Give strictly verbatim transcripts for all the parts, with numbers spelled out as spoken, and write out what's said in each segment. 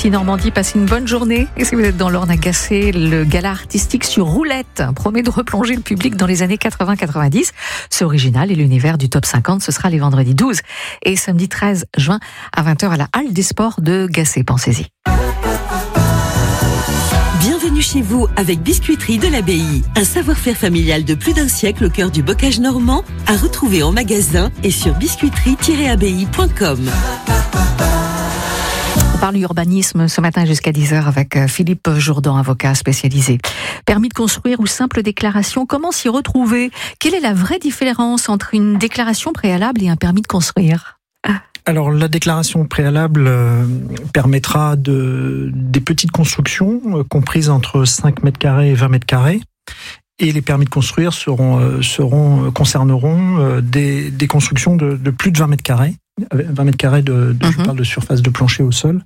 Ici Normandie, passez une bonne journée. Et si vous êtes dans l'Orne à Gacé, le gala artistique sur roulette promet de replonger le public dans les années quatre-vingts quatre-vingt-dix. C'est original et l'univers du top cinquante, ce sera les vendredis douze et samedi treize juin à vingt heures à la Halle des Sports de Gacé. Pensez-y. Bienvenue chez vous avec Biscuiterie de l'Abbaye. Un savoir-faire familial de plus d'un siècle au cœur du bocage normand, à retrouver en magasin et sur biscuiterie tiret abbaye point com. On parle urbanisme ce matin jusqu'à dix heures avec Philippe Jourdan, avocat spécialisé. Permis de construire ou simple déclaration, comment s'y retrouver? Quelle est la vraie différence entre une déclaration préalable et un permis de construire? Alors, la déclaration préalable euh, permettra de, des petites constructions euh, comprises entre cinq mètres carrés et vingt mètres carrés. Et les permis de construire seront, euh, seront, concerneront euh, des, des constructions de, de plus de vingt mètres carrés. vingt mètres carrés de, de, mm-hmm. je parle de surface de plancher au sol.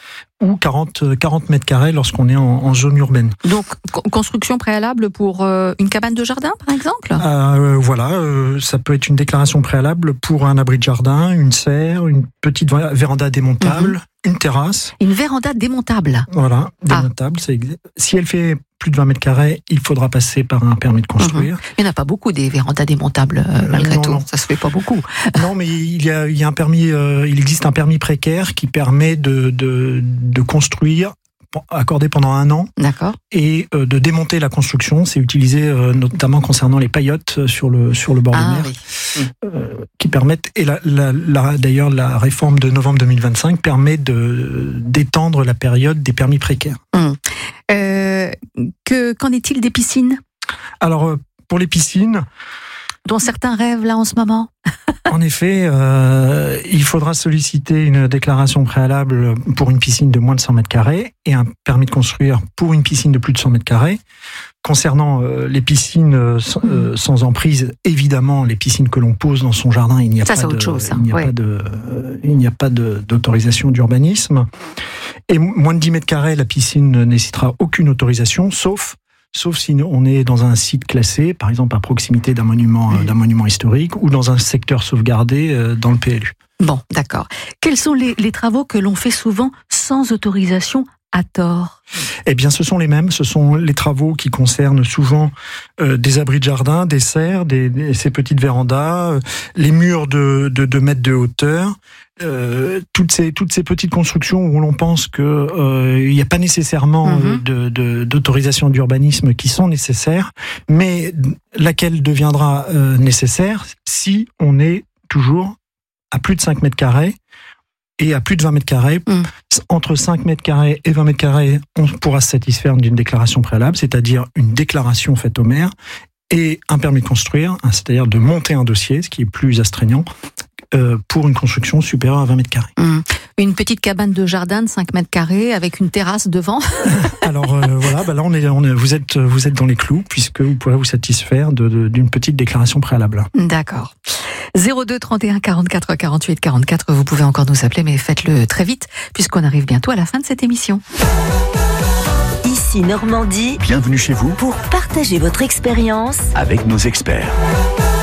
Ou quarante, quarante mètres carrés lorsqu'on est en, en zone urbaine. Donc, construction préalable pour euh, une cabane de jardin, par exemple ? euh, Voilà, euh, ça peut être une déclaration préalable pour un abri de jardin, une serre, une petite véranda démontable, mmh. une terrasse. Une véranda démontable ? Voilà, démontable. Ah. C'est, si elle fait plus de vingt mètres carrés, il faudra passer par un permis de construire. Mmh. Il n'y en a pas beaucoup des vérandas démontables, euh, malgré non, tout. Non. Ça se fait pas beaucoup. Non, mais il y a, il y a un permis, euh, il existe un permis précaire qui permet de, de, de construire, accordé pendant un an. D'accord. Et euh, de démonter la construction. C'est utilisé euh, notamment concernant les paillotes sur le, sur le bord ah, de mer. Oui. Euh, qui permettent, et la, la, la, d'ailleurs la réforme de novembre deux mille vingt-cinq permet de, d'étendre la période des permis précaires. Hum. Euh, que, qu'en est-il des piscines ? Alors, pour les piscines... dont certains rêvent là en ce moment. En effet, euh, il faudra solliciter une déclaration préalable pour une piscine de moins de cent mètres carrés et un permis de construire pour une piscine de plus de cent mètres carrés. Concernant euh, les piscines euh, euh, sans emprise, évidemment, les piscines que l'on pose dans son jardin, il n'y a ça, pas c'est de, autre chose, hein. il n'y a ouais. pas de, euh, il n'y a pas de, d'autorisation d'urbanisme. Et moins de dix mètres carrés, la piscine ne nécessitera aucune autorisation, sauf Sauf si on est dans un site classé, par exemple à proximité d'un monument, mmh. d'un monument historique, ou dans un secteur sauvegardé dans le P L U. Bon, d'accord. Quels sont les, les travaux que l'on fait souvent sans autorisation à tort ? Eh bien, ce sont les mêmes. Ce sont les travaux qui concernent souvent euh, des abris de jardin, des serres, des, des, ces petites vérandas, euh, les murs de deux mètres de hauteur. Euh, toutes ces toutes ces petites constructions où l'on pense que euh, il n'y a pas nécessairement mmh. de, de d'autorisation d'urbanisme qui sont nécessaires, mais laquelle deviendra euh, nécessaire si on est toujours à plus de cinq mètres carrés et à plus de vingt mètres carrés. Mmh. Entre cinq mètres carrés et vingt mètres carrés, on pourra se satisfaire d'une déclaration préalable, c'est-à-dire une déclaration faite au maire et un permis de construire, c'est-à-dire de monter un dossier, ce qui est plus astreignant. Euh, pour une construction supérieure à vingt mètres carrés. Mmh. Une petite cabane de jardin de cinq mètres carrés avec une terrasse devant. Alors euh, voilà, bah là on est, on est, vous êtes, vous êtes dans les clous puisque vous pourrez vous satisfaire de, de, d'une petite déclaration préalable. D'accord. zéro deux trente et un quarante-quatre quarante-huit quarante-quatre, vous pouvez encore nous appeler, mais faites-le très vite puisqu'on arrive bientôt à la fin de cette émission. Ici Normandie. Bienvenue chez vous pour partager votre expérience avec nos experts.